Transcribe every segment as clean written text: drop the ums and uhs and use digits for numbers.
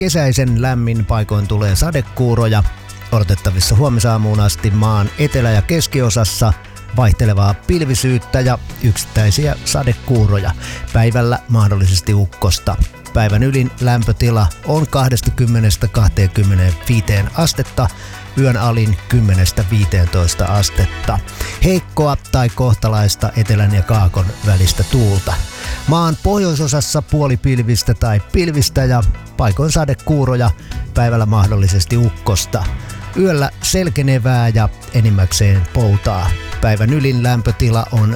Kesäisen lämmin, paikoin tulee sadekuuroja. Odotettavissa huomisaamuun asti maan etelä- ja keskiosassa vaihtelevaa pilvisyyttä ja yksittäisiä sadekuuroja. Päivällä mahdollisesti ukkosta. Päivän ylin lämpötila on 20–25 astetta, yön alin 10–15 astetta. Heikkoa tai kohtalaista etelän ja kaakon välistä tuulta. Maan pohjoisosassa puolipilvistä tai pilvistä ja paikoin sadekuuroja, päivällä mahdollisesti ukkosta. Yöllä selkenevää ja enimmäkseen poutaa. Päivän ylin lämpötila on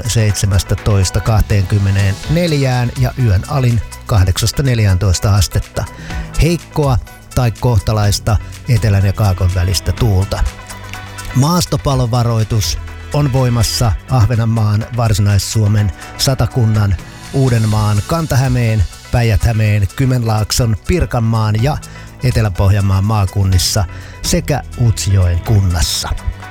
17–24 ja yön alin 8–14 astetta. Heikkoa tai kohtalaista etelän ja kaakon välistä tuulta. Maastopalovaroitus on voimassa Ahvenanmaan, Varsinais-Suomen, Satakunnan, Uudenmaan, Kanta-Hämeen, Päijät-Hämeen, Kymenlaakson, Pirkanmaan ja Etelä-Pohjanmaan maakunnissa sekä Utsjoen kunnassa.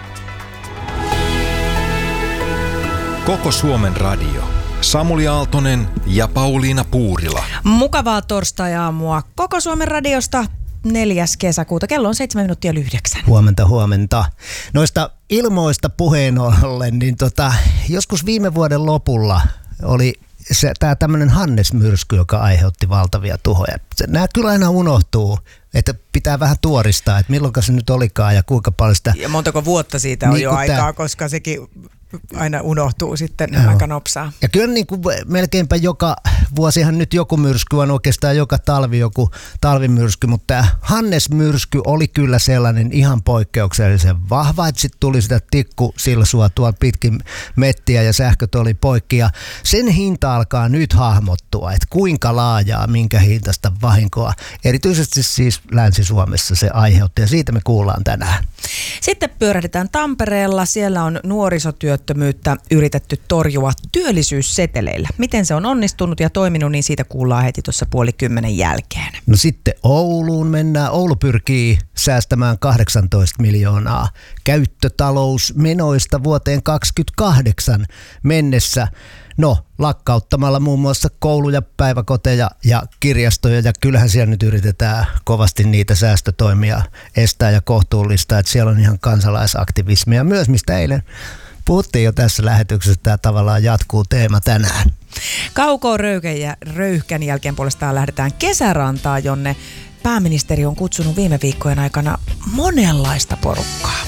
Koko Suomen radio. Samuli Aaltonen ja Pauliina Puurila. Mukavaa torstai-aamua Koko Suomen radiosta 4. kesäkuuta. Kello on 7:09. Huomenta. Noista ilmoista puheen ollen, niin joskus viime vuoden lopulla oli tämä tämmöinen Hannes-myrsky, joka aiheutti valtavia tuhoja. Nämä kyllä aina unohtuu, että pitää vähän tuoristaa, että milloin se nyt olikaan ja kuinka paljon sitä... Ja montako vuotta siitä on jo aikaa, koska sekin aina unohtuu sitten aika nopsaa. Ja kyllä niin kuin melkeinpä joka vuosihan nyt joku myrsky on, oikeastaan joka talvi joku talvimyrsky, mutta tämä Hannes-myrsky oli kyllä sellainen ihan poikkeuksellisen vahva, että sitten tuli sitä tikkusilsua tuolla pitkin mettiä ja sähköt oli poikki ja sen hinta alkaa nyt hahmottua, että kuinka laajaa, minkä hintaista vahinkoa, erityisesti siis Länsi-Suomessa se aiheutti ja siitä me kuullaan tänään. Sitten pyörähdetään Tampereella, siellä on nuorisotyöttömyyttä yritetty torjua työllisyysseteleillä. Miten se on onnistunut ja toiminut, niin siitä kuullaan heti tuossa 9:30 jälkeen. No sitten Ouluun mennään. Oulu pyrkii säästämään 18 miljoonaa käyttötalousmenoista vuoteen 2028 mennessä. No, lakkauttamalla muun muassa kouluja, päiväkoteja ja kirjastoja, ja kyllähän siellä nyt yritetään kovasti niitä säästötoimia estää ja kohtuullistaa, että siellä on ihan kansalaisaktivismia myös, mistä eilen puhuttiin jo tässä lähetyksessä, tämä tavallaan jatkuu teema tänään. Kauko Röyhkän jälkeen puolestaan lähdetään Kesärantaan, jonne pääministeri on kutsunut viime viikkojen aikana monenlaista porukkaa.